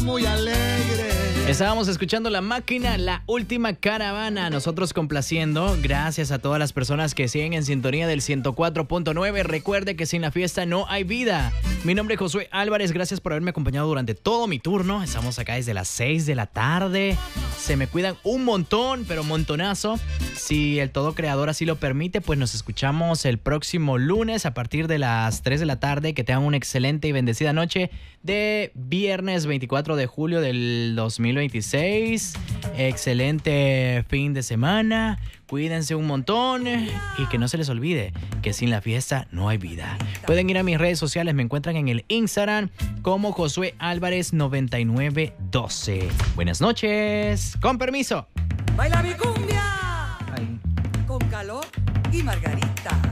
muy alegre. Estábamos escuchando La Máquina, La Última Caravana. Nosotros complaciendo. Gracias a todas las personas que siguen en sintonía del 104.9. Recuerde que sin la fiesta no hay vida. Mi nombre es Josué Álvarez. Gracias por haberme acompañado durante todo mi turno. Estamos acá desde las 6 de la tarde. Se me cuidan un montón, pero montonazo. Si el todo creador así lo permite, pues nos escuchamos el próximo lunes a partir de las 3 de la tarde. Que tengan una excelente y bendecida noche de viernes 24 de julio del 2026. Excelente fin de semana. Cuídense un montón y que no se les olvide que sin la fiesta no hay vida. Pueden ir a mis redes sociales, me encuentran en el Instagram como Josué Álvarez 9912. Buenas noches, con permiso. Baila mi cumbia. Ay. Con Calor y Margarita.